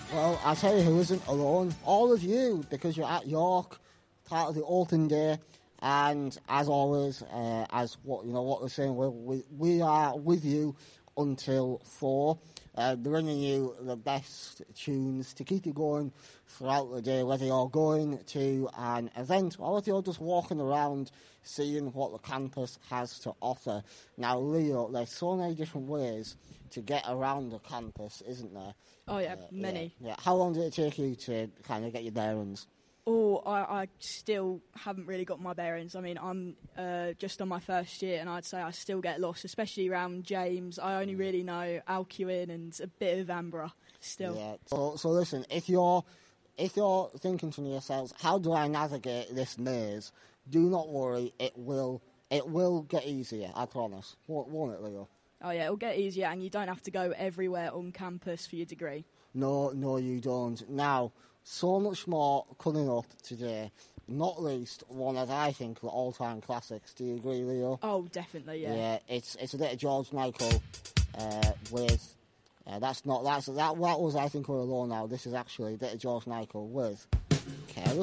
Well, I tell you who isn't alone. All of you, because you're at York, part of the Open Day, and as always, as what they're saying, we are with you until 4. Bringing you the best tunes to keep you going throughout the day, whether you're going to an event or whether you're just walking around seeing what the campus has to offer. Now, Leo, there's so many different ways to get around the campus, isn't there? Oh, yeah, many. Yeah. How long did it take you to kind of get your bearings? Oh, I still haven't really got my bearings. I mean, I'm just on my first year, and I'd say I still get lost, especially around James. I only really know Alcuin and a bit of Ambra still. Yeah. So listen, if you're thinking to yourselves, how do I navigate this maze? Do not worry, it will get easier. I promise. Won't it, Leo? Oh yeah, it'll get easier, and you don't have to go everywhere on campus for your degree. No, you don't. Now, so much more coming up today, not least one of, I think, the all-time classics. Do you agree, Leo? Oh, definitely, yeah. Yeah, it's a bit of George Michael with... that was, I think, We're Alone Now. This is actually a bit of George Michael with...